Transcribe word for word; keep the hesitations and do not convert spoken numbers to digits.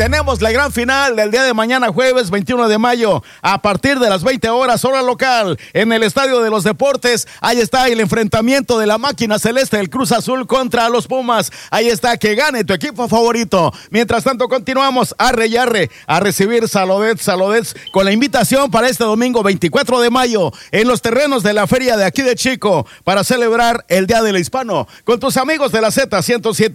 Tenemos la gran final del día de mañana, jueves veintiuno de mayo, a partir de las veinte horas, hora local, en el Estadio de los Deportes. Ahí está el enfrentamiento de la máquina celeste del Cruz Azul contra los Pumas. Ahí está, que gane tu equipo favorito. Mientras tanto, continuamos arre y arre a recibir saludets, saludets con la invitación para este domingo veinticuatro de mayo en los terrenos de la feria de aquí de Chico para celebrar el Día del Hispano con tus amigos de la Z ciento siete.